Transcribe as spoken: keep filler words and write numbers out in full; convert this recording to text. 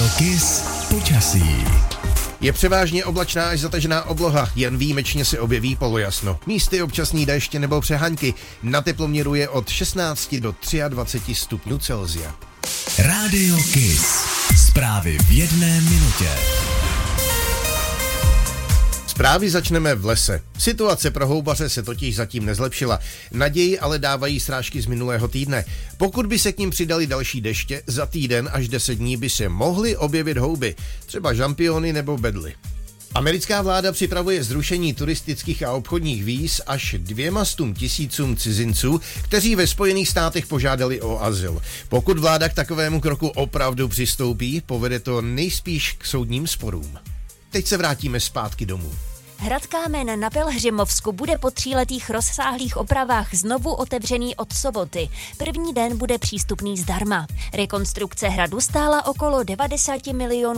Kiss počasí. Je převážně oblačná až zatažená obloha, jen výjimečně se objeví polojasno. Místy občasný déšť nebo přehaňky. Na teploměru je od šestnácti do dvaceti tří stupňů Celsia. Rádio Kiss. Zprávy v jedné minutě. Zprávy začneme v lese. Situace pro houbaře se totiž zatím nezlepšila. Naději ale dávají srážky z minulého týdne. Pokud by se k ním přidali další deště, za týden až deset dní by se mohly objevit houby, třeba žampiony nebo bedly. Americká vláda připravuje zrušení turistických a obchodních víz až dvěma stům tisícům cizinců, kteří ve Spojených státech požádali o azyl. Pokud vláda k takovému kroku opravdu přistoupí, povede to nejspíš k soudním sporům. Teď se vrátíme zpátky domů. Hrad Kámen na Pelhřimovsku bude po tříletých rozsáhlých opravách znovu otevřený od soboty. První den bude přístupný zdarma. Rekonstrukce hradu stála okolo devadesát milionů